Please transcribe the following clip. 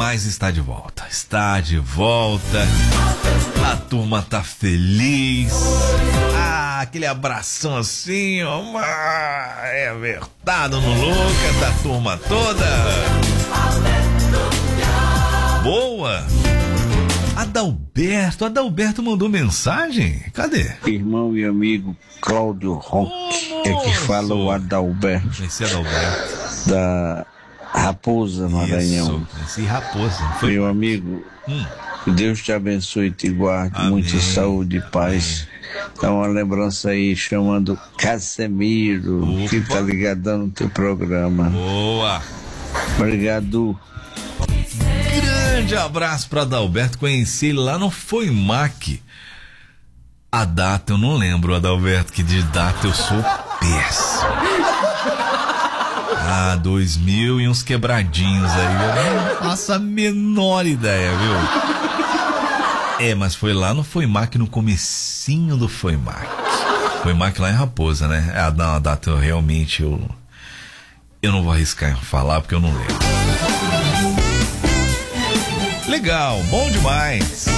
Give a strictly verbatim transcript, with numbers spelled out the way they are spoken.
Demais está de volta. Está de volta. A turma tá feliz. Ah, aquele abração assim, ó. É apertado no Lucas, da turma toda. Boa. Adalberto, Adalberto mandou mensagem? Cadê? Irmão e amigo Cláudio Roque, oh, é que fala o Adalberto. Esse Adalberto. Da Raposa, Maranhão. Isso, esse Raposa. Foi... Meu amigo, hum. que Deus te abençoe e te guarde. Amém. Muita saúde e paz. Dá uma lembrança aí chamando Casemiro, Opa. que tá ligadão no teu programa. Boa. Obrigado. Grande abraço para Adalberto, conheci ele lá no Foimac. A data eu não lembro, Adalberto, que de data eu sou péssimo. Ah, dois mil e uns quebradinhos aí, eu não faço a menor ideia, viu? É, mas foi lá no Foimac, no comecinho do Foimac. Foimac lá em Raposa, né? Ah, não, a data eu realmente eu, eu não vou arriscar em falar porque eu não lembro. Legal, bom demais.